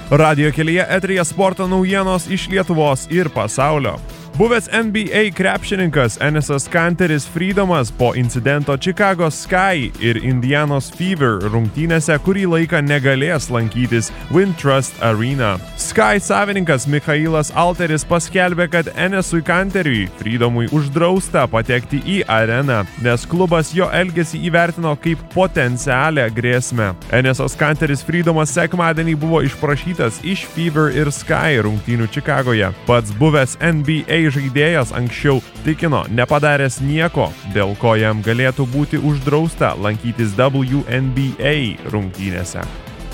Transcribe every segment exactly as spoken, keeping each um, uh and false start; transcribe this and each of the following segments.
Radio kelyje eteryje sporto naujienos iš Lietuvos ir pasaulio. Buvęs N B A krepšininkas Enesas Kanteris Freedomas po incidento Chicago's Sky ir Indianos Fever rungtynėse kurį laiką negalės lankytis Wintrust Arena. Sky savininkas Michailas Alteris paskelbė, kad Enesui Kanteriui Freedomui uždrausta patekti į areną, nes klubas jo elgesį įvertino kaip potencialią grėsmę. Enesas Kanteris Freedomas sekmadienį buvo išprašytas iš Fever ir Sky rungtynių Čikagoje. Pats buvęs N B A žaidėjas anksčiau tikino nepadaręs nieko, dėl ko jam galėtų būti uždrausta lankytis W N B A rungtynėse.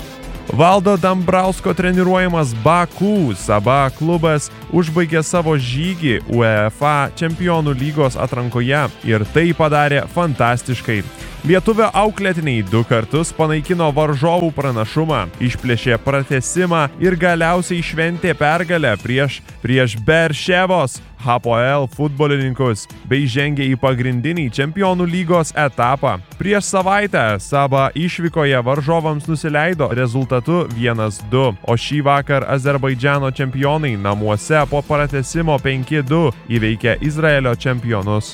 Valdo Dambrausko treniruojamas Baku Saba klubas užbaigė savo žygį UEFA Čempionų lygos atrankoje ir tai padarė fantastiškai. Lietuvio auklėtiniai du kartus panaikino varžovų pranašumą, išplėšė pratęsimą ir galiausiai šventė pergalę prieš, prieš Berševos Hapoel futbolininkus bei žengė į pagrindinį Čempionų lygos etapą. Prieš savaitę Saba išvykoje varžovams nusileido rezultatu vienas du, o šį vakar Azerbaidžano čempionai namuose po pratęsimo penki du įveikė Izraelio čempionus.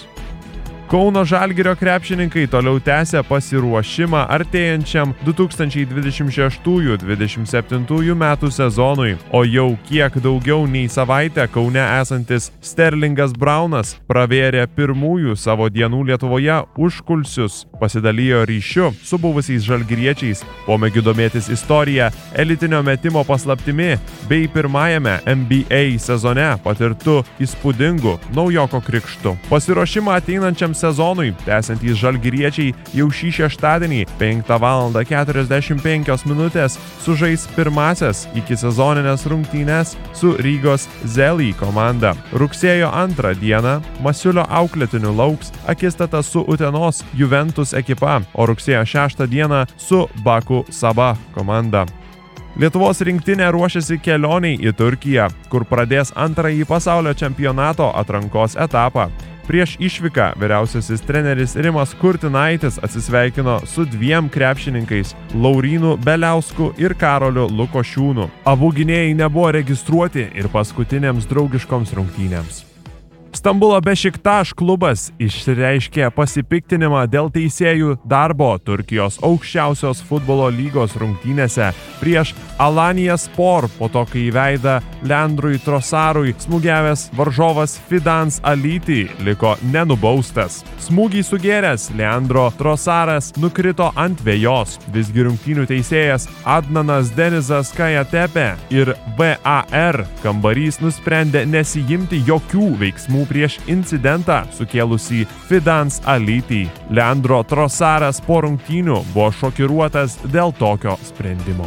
Kauno Žalgirio krepšininkai toliau tęsia pasiruošimą artėjančiam du tūkstančiai dvidešimt šeši dvidešimt septyni metų sezonui, o jau kiek daugiau nei savaitę Kaune esantis Sterlingas Braunas pravėrė pirmųjų savo dienų Lietuvoje užkulsius, pasidalijo ryšiu su buvusiais žalgiriečiais, pomėgiu domėtis istorija, elitinio metimo paslaptimi bei pirmajame N B A sezone patirtu įspūdingu naujoko krikštu. Pasiruošimą ateinančiam sezonui tęsiantys žalgiriečiai jau šį šeštadienį penktą valandą keturiasdešimt penkios minutės sužais pirmasias iki sezoninės rungtynes su Rygos Zely komanda. Rugsėjo antrą dieną Masiulio auklėtinių lauks akistata su Utenos Juventus ekipa, o rugsėjo šeštą dieną su Baku Saba komanda. Lietuvos rinktinė ruošiasi kelioniai į Turkiją, kur pradės antrąjį pasaulio čempionato atrankos etapą. Prieš išvyką vyriausiasis treneris Rimas Kurtinaitis atsisveikino su dviem krepšininkais Laurynu Beliausku ir Karoliu Lukošiūnu. Abu gynėjai nebuvo registruoti ir paskutinėms draugiškoms rungtynėms. Stambulo Bešiktaš klubas išreiškė pasipiktinimą dėl teisėjų darbo Turkijos aukščiausios futbolo lygos rungtynėse prieš Alanya Spor, po to, kai į veidą Leandrui Trosarui smūgiavęs varžovas Fidans Aliti liko nenubaustas. Smūgį sugėręs Leandro Trosaras nukrito ant vejos, visgi rungtynių teisėjas Adnanas Denizas Kajatepe ir V A R kambarys nusprendė nesijimti jokių veiksmų prieš incidentą sukėlusį Fidans Aliti. Leandro Trosaras po rungtynių buvo šokiruotas dėl tokio sprendimo.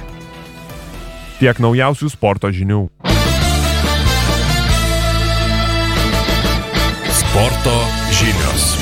Tiek naujausių sporto žinių. Sporto žinios.